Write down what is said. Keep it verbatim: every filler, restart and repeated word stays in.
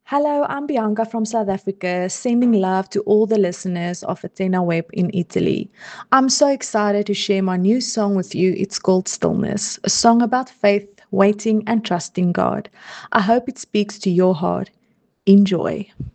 Hello, I'm Bianca from South Africa, sending love to all the listeners of Athena Web in Italy. I'm so excited to share my new song with you. It's called Stillness, a song about faith, waiting, and trusting God. I hope it speaks to your heart. Enjoy.